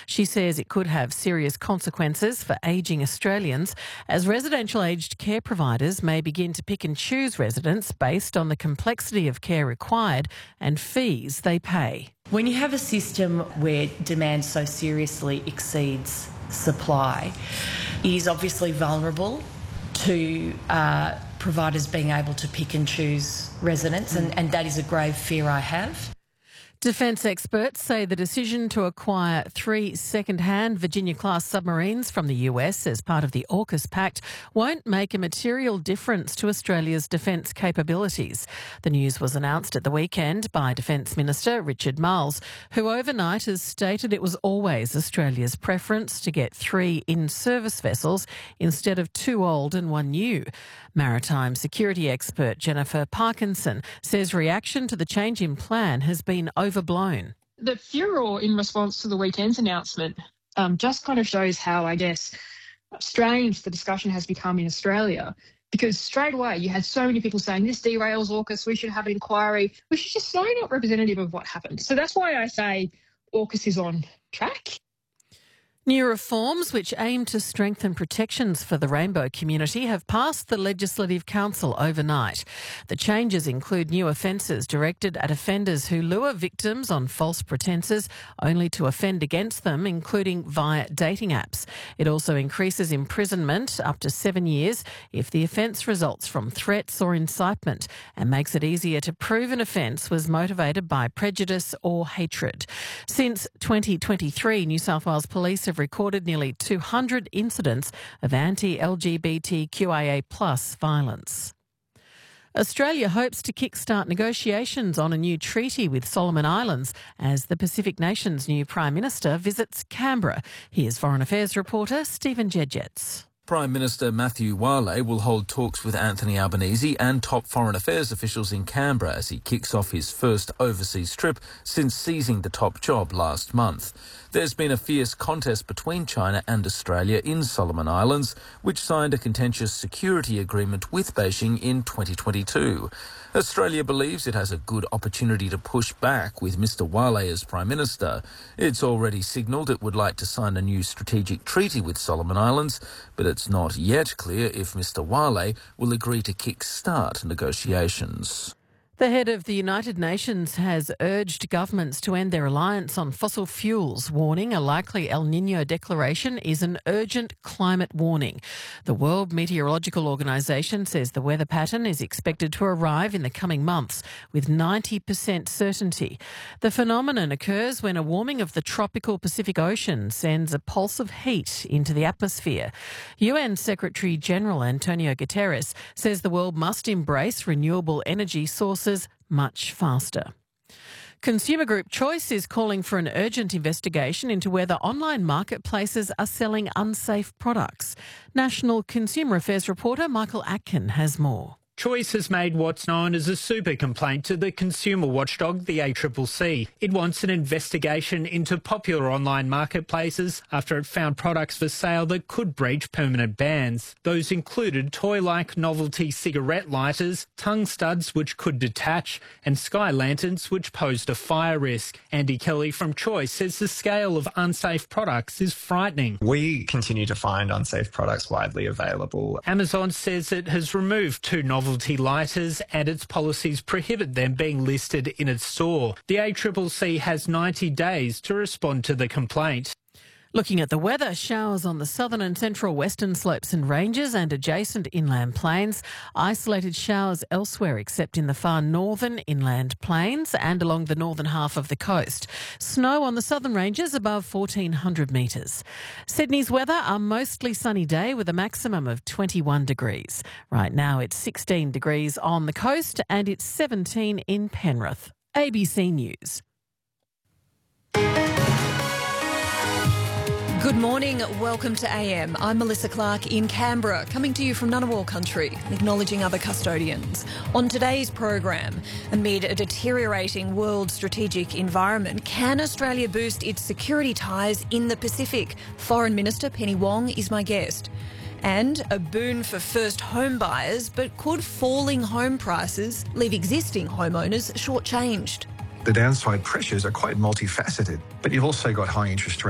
She says it could have serious consequences for ageing Australians, as residential aged care providers may begin to pick and choose residents based on the complexity of care required and fees they pay. When you have a system where demand so seriously exceeds supply, it is obviously vulnerable to providers being able to pick and choose residents, and that is a grave fear I have. Defence experts say the decision to acquire 3 second-hand Virginia-class submarines from the US as part of the AUKUS Pact won't make a material difference to Australia's defence capabilities. The news was announced at the weekend by Defence Minister Richard Marles, who overnight has stated it was always Australia's preference to get 3 in-service vessels instead of 2 old and 1 new. Maritime security expert Jennifer Parkinson says reaction to the change in plan has been overblown. The furor in response to the weekend's announcement just kind of shows how, I guess, strange the discussion has become in Australia, because straight away you had so many people saying this derails AUKUS, we should have an inquiry, which is just so not representative of what happened. So that's why I say AUKUS is on track. New reforms which aim to strengthen protections for the rainbow community have passed the Legislative Council overnight. The changes include new offences directed at offenders who lure victims on false pretences only to offend against them, including via dating apps. It also increases imprisonment up to 7 years if the offence results from threats or incitement, and makes it easier to prove an offence was motivated by prejudice or hatred. Since 2023, New South Wales Police have recorded nearly 200 incidents of anti-LGBTQIA+ violence. Australia hopes to kickstart negotiations on a new treaty with Solomon Islands as the Pacific nation's new Prime Minister visits Canberra. Here's Foreign Affairs reporter Stephen Jedgetts. Prime Minister Matthew Wale will hold talks with Anthony Albanese and top foreign affairs officials in Canberra as he kicks off his first overseas trip since seizing the top job last month. There's been a fierce contest between China and Australia in Solomon Islands, which signed a contentious security agreement with Beijing in 2022. Australia believes it has a good opportunity to push back with Mr Wale as Prime Minister. It's already signalled it would like to sign a new strategic treaty with Solomon Islands, but it's not yet clear if Mr Wale will agree to kick-start negotiations. The head of the United Nations has urged governments to end their reliance on fossil fuels, warning a likely El Niño declaration is an urgent climate warning. The World Meteorological Organization says the weather pattern is expected to arrive in the coming months with 90% certainty. The phenomenon occurs when a warming of the tropical Pacific Ocean sends a pulse of heat into the atmosphere. UN Secretary-General Antonio Guterres says the world must embrace renewable energy sources much faster. Consumer group Choice is calling for an urgent investigation into whether online marketplaces are selling unsafe products. National Consumer Affairs reporter Michael Atkin has more. Choice has made what's known as a super complaint to the consumer watchdog, the ACCC. It wants an investigation into popular online marketplaces after it found products for sale that could breach permanent bans. Those included toy-like novelty cigarette lighters, tongue studs which could detach, and sky lanterns which posed a fire risk. Andy Kelly from Choice says the scale of unsafe products is frightening. We continue to find unsafe products widely available. Amazon says it has removed 2 novelty lighters and its policies prohibit them being listed in its store. The ACCC has 90 days to respond to the complaint. Looking at the weather, showers on the southern and central western slopes and ranges and adjacent inland plains. Isolated showers elsewhere except in the far northern inland plains and along the northern half of the coast. Snow on the southern ranges above 1,400 metres. Sydney's weather, a mostly sunny day with a maximum of 21 degrees. Right now it's 16 degrees on the coast and it's 17 in Penrith. ABC News. Good morning, welcome to AM. I'm Melissa Clark in Canberra, coming to you from Ngunnawal country, acknowledging other custodians. On today's program, amid a deteriorating world strategic environment, can Australia boost its security ties in the Pacific? Foreign Minister Penny Wong is my guest. And a boon for first home buyers, but could falling home prices leave existing homeowners shortchanged? The downside pressures are quite multifaceted, but you've also got high interest rates.